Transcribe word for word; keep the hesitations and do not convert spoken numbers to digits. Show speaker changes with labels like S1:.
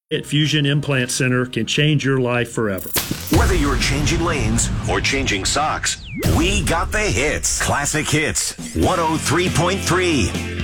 S1: at Fusion Implant Center can change your life forever.
S2: Whether you're changing lanes or changing socks, we got the hits. Classic Hits, one oh three point three.